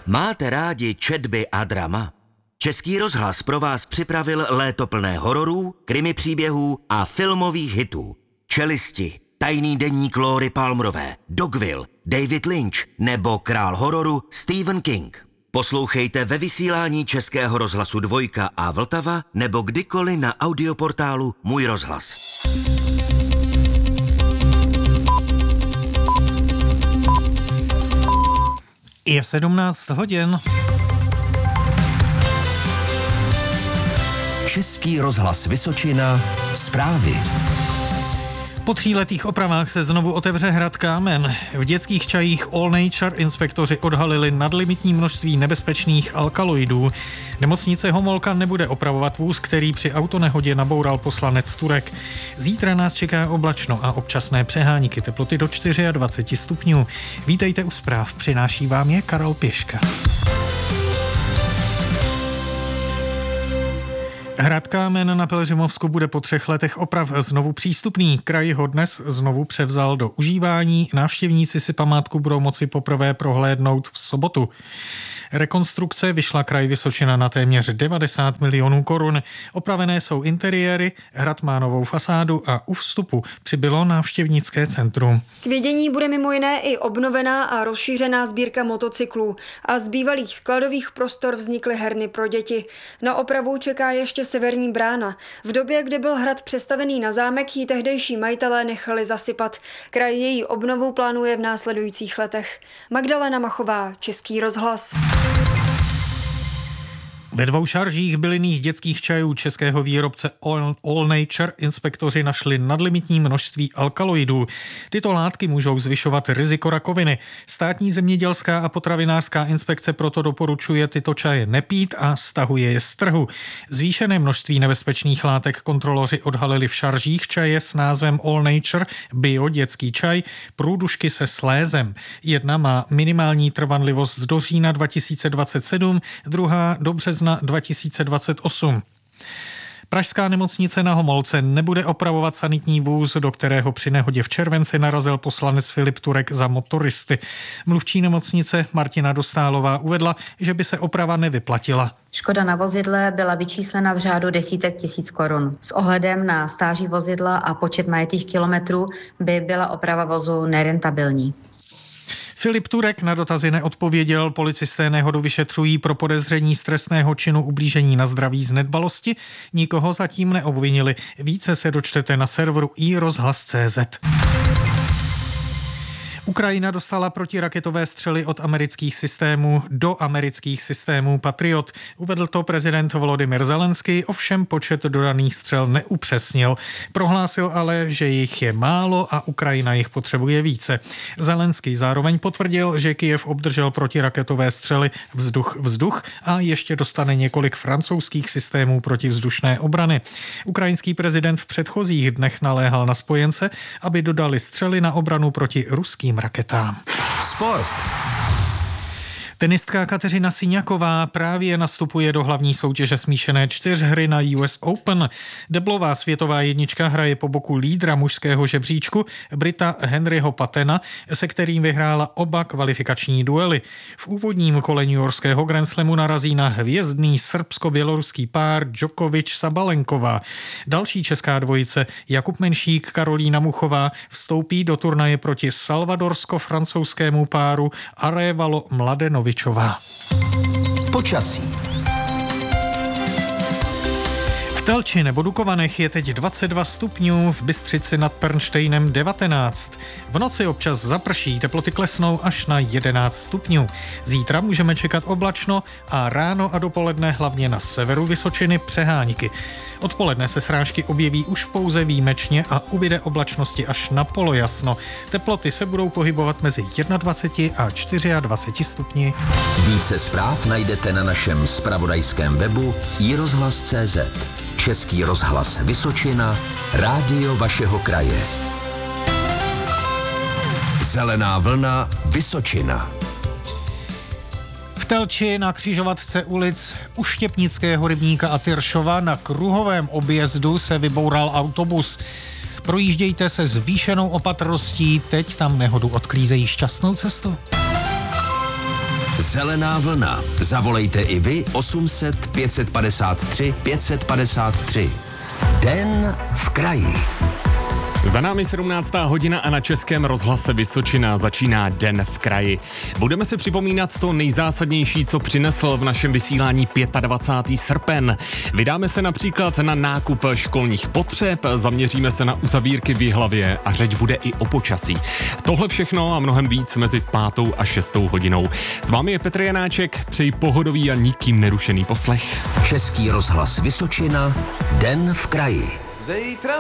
Máte rádi četby a drama? Český rozhlas pro vás připravil léto plné hororů, krimi příběhů a filmových hitů. Čelisti, Tajný deník Lóry Palmerové, Dogville, David Lynch nebo král hororu Stephen King. Poslouchejte ve vysílání Českého rozhlasu Dvojka a Vltava nebo kdykoliv na audioportálu Můj rozhlas. Je 17 hodin. Český rozhlas Vysočina, zprávy. Po 3letých opravách se znovu otevře hrad Kámen. V dětských čajích All Nature inspektoři odhalili nadlimitní množství nebezpečných alkaloidů. Nemocnice Homolka nebude opravovat vůz, který při autonehodě naboural poslanec Turek. Zítra nás čeká oblačno a občasné přehánky, teploty do 24 stupňů. Vítejte u zpráv, přináší vám je Karel Pěška. Hrad Kámen na Pelhřimovsku bude po 3 letech oprav znovu přístupný. Kraj ho dnes znovu převzal do užívání. Návštěvníci si památku budou moci poprvé prohlédnout v sobotu. Rekonstrukce vyšla kraj Vysočina na téměř 90 milionů korun. Opravené jsou interiéry, hrad má novou fasádu a u vstupu přibylo návštěvnické centrum. K vidění bude mimo jiné i obnovená a rozšířená sbírka motocyklů a z bývalých skladových prostor vznikly herny pro děti. Na opravu čeká ještě severní brána. V době, kdy byl hrad přestavený na zámek, ji tehdejší majitelé nechali zasypat. Kraj její obnovu plánuje v následujících letech. Magdalena Machová, Český rozhlas. Ve 2 šaržích bylinných dětských čajů českého výrobce All Nature inspektoři našli nadlimitní množství alkaloidů. Tyto látky můžou zvyšovat riziko rakoviny. Státní zemědělská a potravinářská inspekce proto doporučuje tyto čaje nepít a stahuje je z trhu. Zvýšené množství nebezpečných látek kontroloři odhalili v šaržích čaje s názvem All Nature Bio dětský čaj průdušky se slézem. Jedna má minimální trvanlivost do října 2027, druhá do března 2028. Pražská nemocnice na Homolce nebude opravovat sanitní vůz, do kterého při nehodě v červenci narazil poslanec Filip Turek za motoristy. Mluvčí nemocnice Martina Dostálová uvedla, že by se oprava nevyplatila. Škoda na vozidle byla vyčíslena v řádu desítek tisíc korun. S ohledem na stáří vozidla a počet najetých kilometrů by byla oprava vozu nerentabilní. Filip Turek na dotazy neodpověděl, policisté nehodu vyšetřují pro podezření z trestného činu ublížení na zdraví z nedbalosti. Nikoho zatím neobvinili. Více se dočtete na serveru iRozhlas.cz. Ukrajina dostala protiraketové střely od amerických systémů do amerických systémů Patriot. Uvedl to prezident Volodymyr Zelenský, ovšem počet dodaných střel neupřesnil. Prohlásil ale, že jich je málo a Ukrajina jich potřebuje více. Zelenský zároveň potvrdil, že Kyjev obdržel protiraketové střely vzduch a ještě dostane několik francouzských systémů protivzdušné obrany. Ukrajinský prezident v předchozích dnech naléhal na spojence, aby dodali střely na obranu proti ruským raketám. Sport. Tenistka Kateřina Siňaková právě nastupuje do hlavní soutěže smíšené 4hry na US Open. Deblová světová jednička hraje po boku lídra mužského žebříčku Brita Henryho Pattena, se kterým vyhrála oba kvalifikační duely. V úvodním kole newyorského Grand Slamu narazí na hvězdný srbsko-běloruský pár Djokovič-Sabalenková. Další česká dvojice Jakub Menšík, Karolína Muchová vstoupí do turnaje proti salvadorsko-francouzskému páru Arévalo-Mladenovičová. Počasí. V Telči nebo Dukovanech je teď 22 stupňů, v Bystřici nad Pernštejnem 19. V noci občas zaprší, teploty klesnou až na 11 stupňů. Zítra můžeme čekat oblačno a ráno a dopoledne hlavně na severu Vysočiny přehánky. Odpoledne se srážky objeví už pouze výjimečně a ubyde oblačnosti až na polojasno. Teploty se budou pohybovat mezi 21 a 24 stupni. Více zpráv najdete na našem zpravodajském webu iRozhlas.cz. Český rozhlas Vysočina, rádio vašeho kraje. Zelená vlna Vysočina. V Telči na křižovatce ulic u Štěpnického rybníka a Tyršova na kruhovém objezdu se vyboural autobus. Projíždějte se zvýšenou opatrností, teď tam nehodu odklízejí. Šťastnou cestu. Zelená vlna. Zavolejte i vy 800 553 553. Den v kraji. Za námi 17. hodina a na Českém rozhlase Vysočina začíná Den v kraji. Budeme si připomínat to nejzásadnější, co přinesl v našem vysílání 25. srpen. Vydáme se například na nákup školních potřeb, zaměříme se na uzavírky v Jihlavě a řeč bude i o počasí. Tohle všechno a mnohem víc mezi 5. a 6. hodinou. S vámi je Petr Janáček, přeji pohodový a nikým nerušený poslech. Český rozhlas Vysočina. Den v kraji.